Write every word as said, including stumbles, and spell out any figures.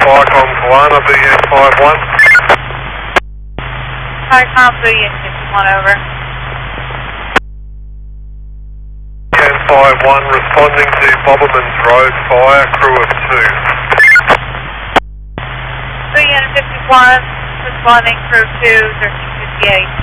Vicom Kalana, B N five one. Vicom, B N fifty-one, over. B N five one, responding to Bobberman's Road fire, crew of two. B N fifty-one, responding crew two, thirteen fifty-eight.